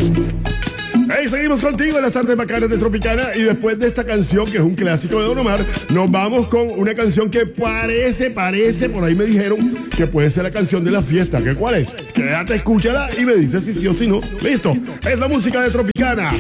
Hey, seguimos contigo en las tardes bacanas de Tropicana. Y después de esta canción, que es un clásico de Don Omar, nos vamos con una canción que parece, por ahí me dijeron que puede ser la canción de la fiesta. ¿Qué cuál es? Quédate, escúchala y me dices si sí o si no. Listo, es la música de Tropicana.